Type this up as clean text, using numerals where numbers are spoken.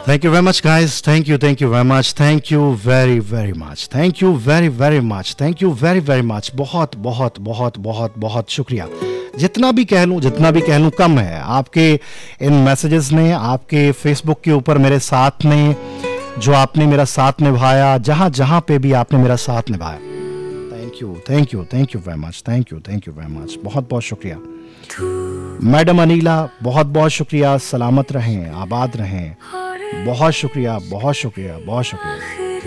Thank you very much, guys. Thank you very much. Thank you very much. Thank you very much. Thank you very much. बहुत बहुत बहुत बहुत बहुत शुक्रिया. जितना भी कह लूँ कम है. आपके इन मैसेजेस ने, आपके फेसबुक के ऊपर मेरे साथ ने, जो आपने मेरा साथ निभाया, जहाँ पे भी आपने मेरा साथ निभाया. Thank you very much. Thank you very much. बहुत बहुत शुक्रिया. मैडम अनीला, बहुत बहुत शुक्रिया. सलामत रहें, आबाद रहें. बहुत शुक्रिया.